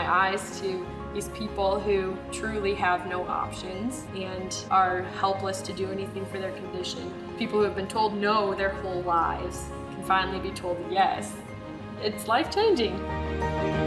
my eyes to these people who truly have no options and are helpless to do anything for their condition. People who have been told no their whole lives can finally be told yes. It's life-changing.